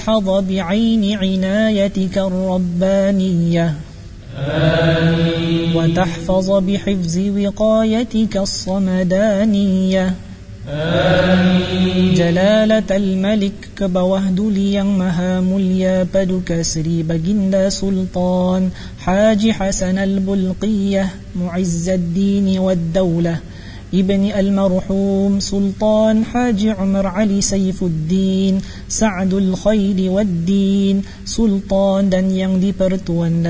حظ بعين عنايتك الربانية وتحفظ بحفظ وقايتك الصمدانية جلالة الملك كبوهد ليang maha mulia paduka Sri Baginda Sultan Haji Hasan al-Bulqiyah معز الدين والدولة ابن المرحوم سلطان حاج عمر علي سيف الدين سعد الخير والدين سلطان dan yang dipertuan